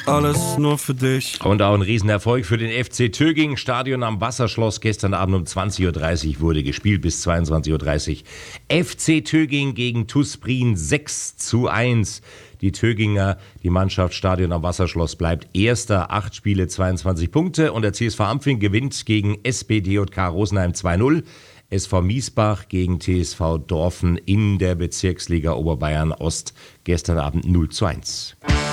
alles nur für dich. Und auch ein Riesenerfolg für den FC Töging. Stadion am Wasserschloss. Gestern Abend um 20.30 Uhr wurde gespielt bis 22.30 Uhr. FC Töging gegen TuS Prien 6:1. Die Töginger, die Mannschaft Stadion am Wasserschloss bleibt Erster. 8 Spiele, 22 Punkte. Und der CSV Ampfing gewinnt gegen SpDJK Rosenheim 2:0. SV Miesbach gegen TSV Dorfen in der Bezirksliga Oberbayern Ost. Gestern Abend 0:1.